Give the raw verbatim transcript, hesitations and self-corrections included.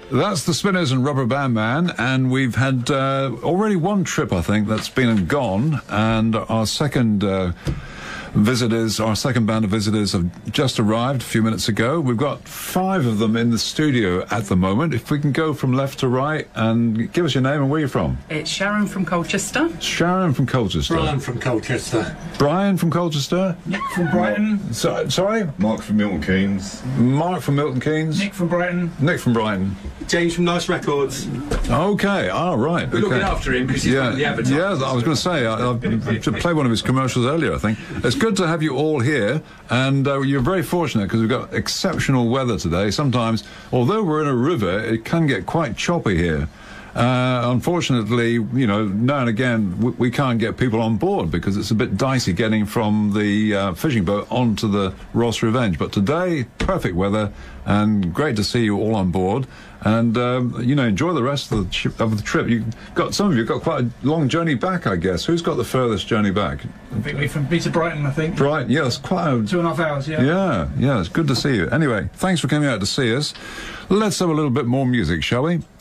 That's the Spinners and Rubber Band Man, and we've had uh, already one trip, I think, that's been and gone, and our second uh, visitors, our second band of visitors have just arrived a few minutes ago. We've got five of them in the studio at the moment. If we can go from left to right, and give us your name and where you're from. It's Sharon from Colchester. Sharon from Colchester. Brian from Colchester. Brian from Colchester. Nick from Brighton. So, sorry? Mark from Milton Keynes. Mark from Milton Keynes. Nick from Brighton. Nick from Brighton. James from Nice Records. Okay, all right. We're okay. looking after him because he's yeah, one of the advertisers. Yeah, I was going to say, I, I played one of his commercials earlier, I think. It's good to have you all here, and uh, you're very fortunate because we've got exceptional weather today. Sometimes, although we're in a river, it can get quite choppy here. Uh, unfortunately, you know, now and again, we, we can't get people on board because it's a bit dicey getting from the uh, fishing boat onto the Ross Revenge. But today, perfect weather, and great to see you all on board. And, um, you know, enjoy the rest of the, ch of the trip. You've got, some of you have got quite a long journey back, I guess. Who's got the furthest journey back? Victory from Peter Brighton, I think. Brighton, yeah, it's quite a... Two and a half hours, yeah. Yeah, yeah, it's good to see you. Anyway, thanks for coming out to see us. Let's have a little bit more music, shall we?